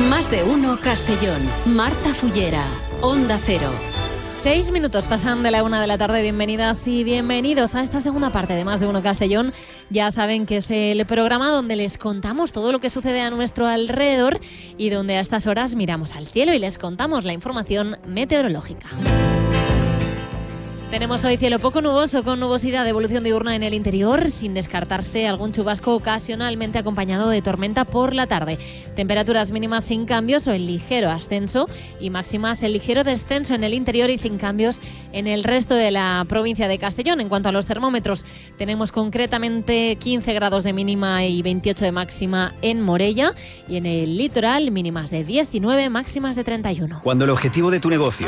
Más de uno Castellón. Marta Fullera, Onda Cero. 6 minutos pasan de la 1 de la tarde. Bienvenidas y bienvenidos a esta segunda parte de Más de Uno Castellón. Ya saben que es el programa donde les contamos todo lo que sucede a nuestro alrededor y donde a estas horas miramos al cielo y les contamos la información meteorológica. Tenemos hoy cielo poco nuboso con nubosidad de evolución diurna en el interior, sin descartarse algún chubasco ocasionalmente acompañado de tormenta por la tarde. Temperaturas mínimas sin cambios o en ligero ascenso y máximas en ligero descenso en el interior y sin cambios en el resto de la provincia de Castellón. En cuanto a los termómetros, tenemos concretamente 15 grados de mínima y 28 de máxima en Morella y en el litoral mínimas de 19, máximas de 31. Cuando el objetivo de tu negocio